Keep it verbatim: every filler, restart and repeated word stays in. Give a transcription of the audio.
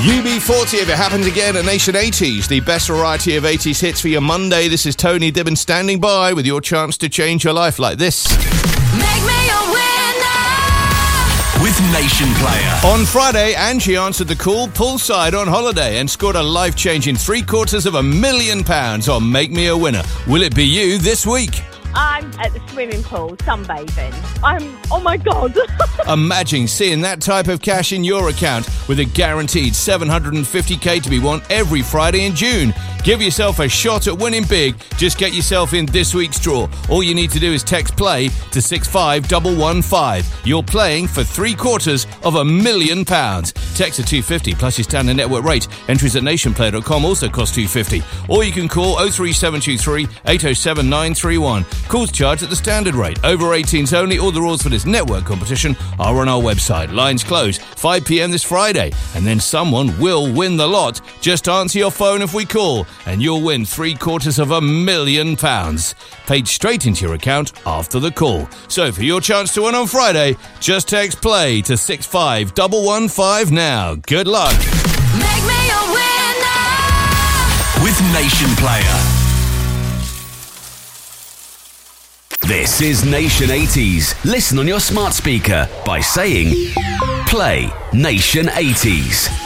U B forty if it happens again at Nation eighties, the best variety of eighties hits for your Monday. This is Tony Dibbon standing by with your chance to change your life like this. Make me a winner with Nation Player. On Friday, Angie answered the call poolside on holiday and scored a life-changing three quarters of a million pounds on Make Me a Winner. Will it be you this week? I'm at the swimming pool, sunbathing. I'm, oh my God. Imagine seeing that type of cash in your account with a guaranteed seven hundred fifty k to be won every Friday in June. Give yourself a shot at winning big. Just get yourself in this week's draw. All you need to do is text play to six five one one five. You're playing for three quarters of a million pounds. Text to two fifty plus your standard network rate. Entries at nation player dot com also cost two fifty. Or you can call oh three seven two three eight oh seven nine three one. Calls charged at the standard rate. Over eighteens only. All the rules for this network competition are on our website. Lines close five p.m. this Friday. And then someone will win the lot. Just answer your phone if we call and you'll win three quarters of a million pounds. Paid straight into your account after the call. So for your chance to win on Friday, just text play to six five one one five now. Good luck. Make me a winner with Nation Player. This is Nation eighties. Listen on your smart speaker by saying, play Nation eighties.